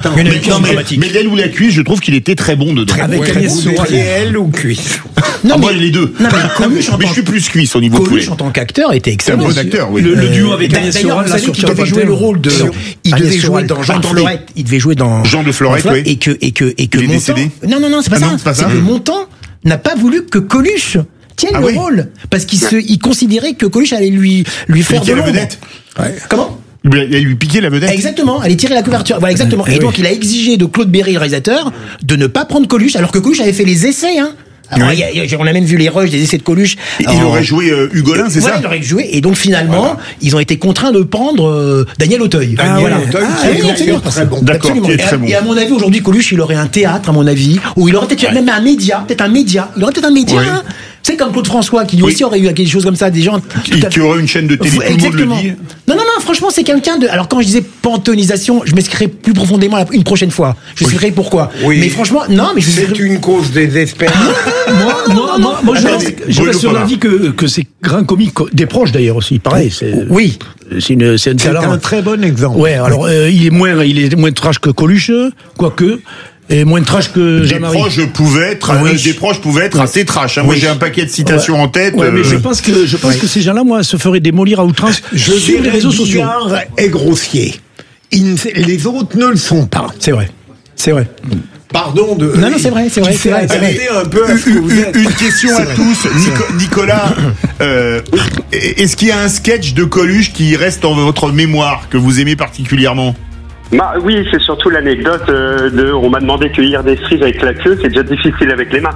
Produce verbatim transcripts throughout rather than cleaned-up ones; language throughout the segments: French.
mais, mais, non, mais, mais l'aile ou la cuisse, je trouve qu'il était très bon dedans. Avec ouais, Agnès Sorel. aile ou cuisse. Non, ah, mais, moi, les deux. Non, mais Coluche, mais je suis plus cuisse au niveau Coluche, poulet. en tant qu'acteur, était excellent. C'est un bon acteur, oui. Le, le duo avec Agnès D'ailleurs, Sorel, vous là, savez sur qu'il devait jouer le rôle de. Il devait jouer dans Jean de Florette. Il devait jouer dans Jean de Florette, oui. Et que et que et que Il est Montand. décédé. Non, non, non, c'est pas Ah ça. non, c'est pas ça. C'est que Montand n'a pas voulu que Coluche tienne Ah le oui. rôle parce qu'il se, il considérait que Coluche allait lui lui faire de Piquer la l'ombre. vedette. Comment? Il a lui piqué la vedette. Exactement, allait tirer la couverture. Voilà, exactement. Eh Et oui. donc il a exigé de Claude Berry, le réalisateur, de ne pas prendre Coluche, alors que Coluche avait fait les essais, hein. Alors, Oui. il y a- il y a- on a même vu les rushs des essais de Coluche. Il Alors, aurait joué euh, Hugolin, c'est voilà, ça? il aurait joué. Et donc finalement, Voilà. ils ont été contraints de prendre euh, Daniel Auteuil. Daniel Voilà. Auteuil, Ah, qui est oui, d'ailleurs absolument. très bon. D'accord, Absolument. qui est Et à- très bon. Et à mon avis, aujourd'hui, Coluche, il aurait un théâtre, à mon avis, où il aurait peut-être même un média, peut-être un média. Il aurait peut-être un média. Oui. Hein. C'est comme Claude François, qui lui Oui. aussi aurait eu quelque chose comme ça, des gens. Qui, qui aurait une chaîne de télé, tout le monde Exactement. le dit. Non, non, non, franchement, c'est quelqu'un de. Alors, quand je disais pantonisation, je m'expliquerai plus profondément la- une prochaine fois. Je vous expliquerai pourquoi. Oui. Mais franchement, non, mais je vous C'est expliquerai- une cause désespérée. Moi, moi, moi, moi, je Attendez, reste, je Bruno reste sur Pollard. l'avis que, que c'est grand comique, des proches d'ailleurs aussi, pareil. C'est, Oui. c'est une, c'est un C'est talent. un très bon exemple. Ouais, alors euh, il est moins, il est moins trash que Coluche, quoique, et moins trash que Des Jean-Marie. proches pouvaient être, Ah oui. euh, des proches pouvaient être assez trash. hein. Moi, Oui. j'ai un paquet de citations en tête. Ouais, mais euh, je pense que je pense que ces gens-là, moi, se feraient démolir à outrance Je sur les dirais réseaux sociaux. Bigard est grossier. Il ne- les autres ne le sont pas. C'est vrai. C'est vrai. Pardon de. Non, non, c'est vrai, c'est vrai, Qui c'est s'est vrai, c'est vrai. adapté un peu à ce que Une, vous une- êtes. une question à tous. Nico- Nicolas, euh, est-ce qu'il y a un sketch de Coluche qui reste dans votre mémoire, que vous aimez particulièrement? Bah, oui, c'est surtout l'anecdote euh, de on m'a demandé de cueillir des cerises avec la queue, c'est déjà difficile avec les mains.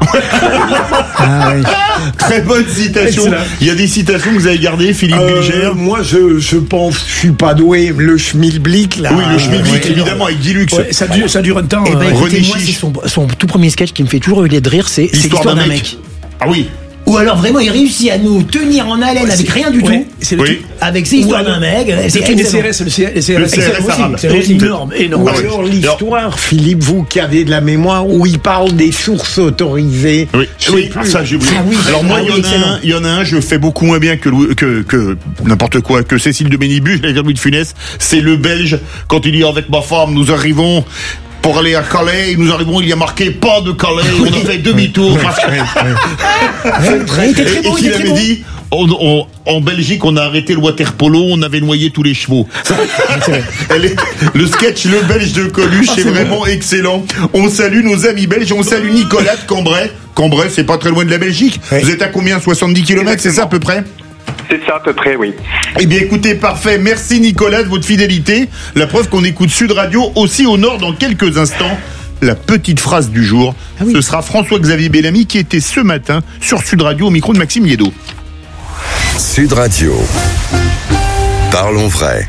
Ah, oui. Très bonne citation. Excellent. Il y a des citations que vous avez gardées, Philippe Euh, Bilger? moi, je, je pense, je suis pas doué. Le schmilblick, là. Oui, le schmilblick, euh, évidemment, avec Guy Lux. Ouais, ça dure, ça dure un temps. Eh ben, euh, écoutez, René moi, c'est Chiche. son, son tout premier sketch qui me fait toujours hurler de rire, c'est c'est l'histoire d'un mec. Ah oui. Ou alors vraiment, il réussit à nous tenir en haleine avec rien du ouais, tout. c'est le Oui. truc. Avec ses histoires Ou d'un alors- mec. C'est C'est les excellent. C R S, le C R S, Le C R S excellent aussi. arabe. C'est énorme, énorme. Ou Ah ouais. alors l'histoire, Philippe, vous qui avez de la mémoire, où il parle des sources autorisées. Oui, Je sais oui, plus. ça j'ai oublié. Ah oui. Alors moi, Ah il y, oui, en a excellent. un, il y en a un, je fais beaucoup moins bien que Louis- que, que n'importe quoi, que Cécile de Bénibu, je l'ai dit Louis de Funès. C'est le Belge quand il dit avec ma femme, nous arrivons pour aller à Calais, nous arrivons, il y a marqué pas de Calais, on a fait demi-tour parce que Ouais, il était très et, bon, et il qu'il était très avait bon. dit. On, on- en Belgique, on a arrêté le water polo, on avait noyé tous les chevaux. Elle est- le sketch Le Belge de Coluche Ah, est vraiment excellent. On salue nos amis belges, on salue Nicolas de Cambrai. Cambrai, c'est pas très loin de la Belgique. Vous êtes à combien? soixante-dix kilomètres, c'est ça à peu près? C'est ça à peu près, oui. Eh bien écoutez, parfait. Merci Nicolas de votre fidélité. La preuve qu'on écoute Sud Radio aussi au nord dans quelques instants. La petite phrase du jour, Ah oui. ce sera François-Xavier Bellamy qui était ce matin sur Sud Radio au micro de Maxime Liédo. Sud Radio. Parlons vrai.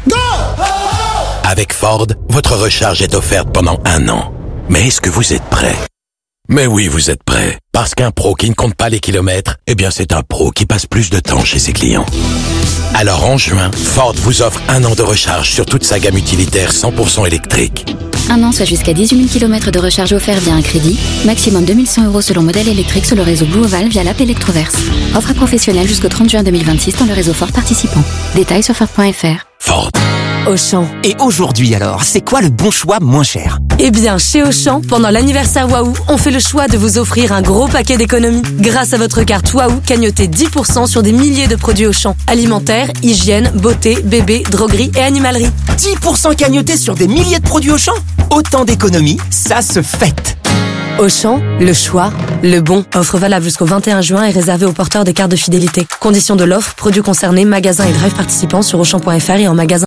Avec Ford, votre recharge est offerte pendant un an. Mais est-ce que vous êtes prêt? Mais oui, vous êtes prêt. Parce qu'un pro qui ne compte pas les kilomètres, eh bien c'est un pro qui passe plus de temps chez ses clients. Alors en juin, Ford vous offre un an de recharge sur toute sa gamme utilitaire cent pour cent électrique. Un an, soit jusqu'à dix-huit mille kilomètres de recharge offert via un crédit. Maximum deux mille cent euros selon modèle électrique sur le réseau Blue Oval via l'app Electroverse. Offre professionnelle jusqu'au trente juin deux mille vingt-six dans le réseau Ford participant. Détails sur Ford point F R. Ford. Auchan. Et aujourd'hui alors, c'est quoi le bon choix moins cher? Eh bien, chez Auchan, pendant l'anniversaire Waouh, on fait le choix de vous offrir un gros paquet d'économies. Grâce à votre carte Waouh, cagnotez dix pour cent sur des milliers de produits Auchan. Alimentaire, hygiène, beauté, bébé, droguerie et animalerie. dix pour cent cagnotés sur des milliers de produits Auchan? Autant d'économies, ça se fête. Auchan, le choix, le bon. Offre valable jusqu'au vingt et un juin et réservée aux porteurs des cartes de fidélité. Conditions de l'offre, produits concernés, magasins et drive participants sur Auchan point F R et en magasin.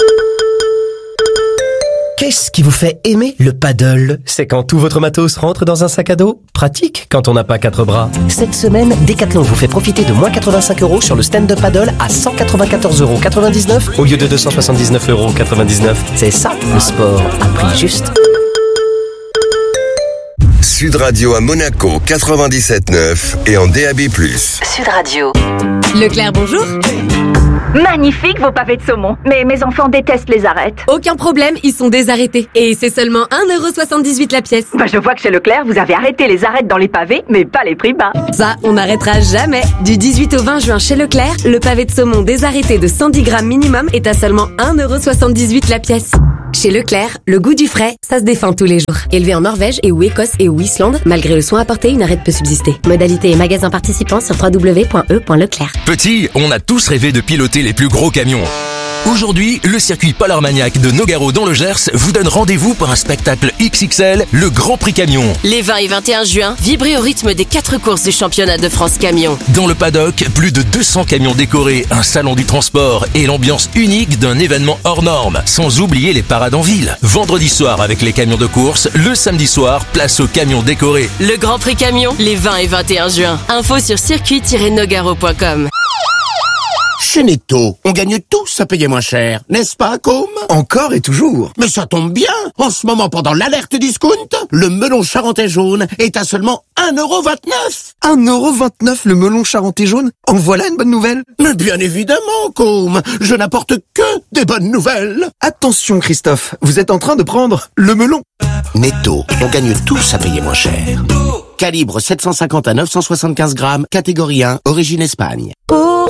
Qu'est-ce qui vous fait aimer le paddle? C'est quand tout votre matos rentre dans un sac à dos? Pratique quand on n'a pas quatre bras. Cette semaine, Decathlon vous fait profiter de moins quatre-vingt-cinq euros sur le stand-up paddle à cent quatre-vingt-quatorze euros quatre-vingt-dix-neuf au lieu de deux cent soixante-dix-neuf euros quatre-vingt-dix-neuf. C'est ça, le sport à prix juste. Sud Radio à Monaco quatre-vingt-dix-sept neuf et en D A B plus. Sud Radio. Leclerc, bonjour. Magnifique vos pavés de saumon. Mais mes enfants détestent les arêtes. Aucun problème, ils sont désarrêtés. Et c'est seulement un euro soixante-dix-huit la pièce. Bah je vois que chez Leclerc, vous avez arrêté les arêtes dans les pavés, mais pas les prix bas. Ça, on n'arrêtera jamais. Du dix-huit au vingt juin chez Leclerc, le pavé de saumon désarrêté de cent dix grammes minimum est à seulement un euro soixante-dix-huit la pièce. Chez Leclerc, le goût du frais, ça se défend tous les jours. Élevé en Norvège et ou Écosse et ou Islande, malgré le soin apporté, une arrête peut subsister. Modalité et magasins participants sur w w w point e point leclerc. Petit, on a tous rêvé de piloter les plus gros camions. Aujourd'hui, le circuit Paul Armagnac de Nogaro dans le Gers vous donne rendez-vous pour un spectacle X X L, le Grand Prix Camion. Les vingt et vingt et un juin, vibrez au rythme des quatre courses du championnat de France Camion. Dans le paddock, plus de deux cents camions décorés, un salon du transport et l'ambiance unique d'un événement hors norme. Sans oublier les parades en ville. Vendredi soir avec les camions de course, le samedi soir, place aux camions décorés. Le Grand Prix Camion, les vingt et vingt et un juin. Info sur circuit tiret nogaro point com. Chez Netto, on gagne tous à payer moins cher, n'est-ce pas, Com? Encore et toujours. Mais ça tombe bien. En ce moment, pendant l'alerte discount, le melon charentais jaune est à seulement un euro vingt-neuf. un euro vingt-neuf le melon charentais jaune? En voilà une bonne nouvelle. Mais bien évidemment, Com. Je n'apporte que des bonnes nouvelles. Attention, Christophe, vous êtes en train de prendre le melon. Netto, on gagne tous à payer moins cher. Calibre sept cent cinquante à neuf cent soixante-quinze grammes, catégorie un, origine Espagne.